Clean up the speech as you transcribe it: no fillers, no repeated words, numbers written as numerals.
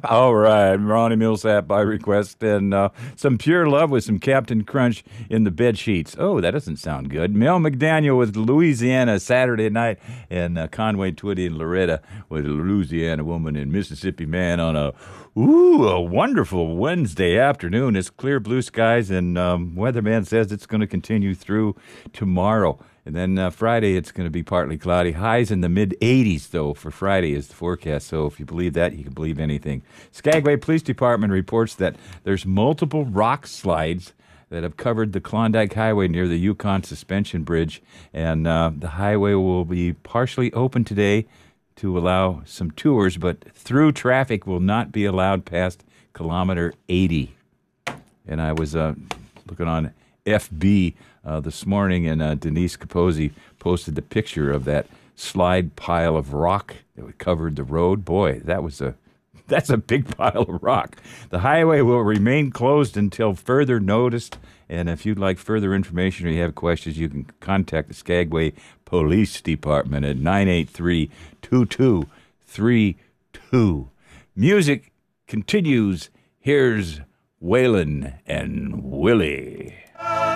All right, Ronnie Millsap by request, and some Pure Love with some Captain Crunch in the bed sheets. Oh, that doesn't sound good. Mel McDaniel with Louisiana Saturday Night, and Conway Twitty and Loretta with Louisiana Woman and Mississippi Man on a wonderful Wednesday afternoon. It's clear blue skies, and weatherman says it's going to continue through tomorrow. And then Friday, it's going to be partly cloudy. Highs in the mid-80s, though, for Friday is the forecast. So if you believe that, you can believe anything. Skagway Police Department reports that there's multiple rock slides that have covered the Klondike Highway near the Yukon Suspension Bridge. And the highway will be partially open today to allow some tours, but through traffic will not be allowed past kilometer 80. And I was looking on FB this morning, and Denise Capozzi posted the picture of that slide pile of rock that covered the road. Boy, that's a big pile of rock. The highway will remain closed until further notice. And if you'd like further information or you have questions, you can contact the Skagway Police Department at 983-2232. Music continues. Here's Waylon and Willie.